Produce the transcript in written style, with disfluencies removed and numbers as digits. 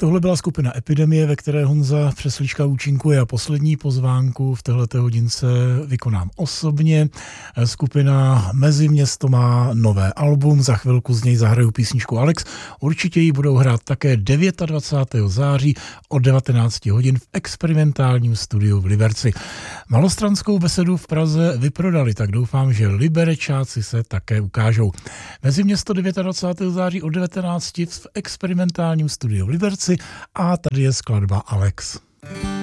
tohle byla skupina Epidemie, ve které Honza Přeslička účinkuje a poslední pozvánku v téhleté hodince vykonám osobně. Skupina Meziměsto má nové album, za chvilku z něj zahraju písničku Alex. Určitě ji budou hrát také 29. září od 19 hodin v experimentálním studiu v Liberci. Malostranskou besedu v Praze vyprodali, tak doufám, že Liberečáci se také ukážou. Meziměsto 29. září od 19 v experimentálním studiu v Liberci a tady je skladba Alex.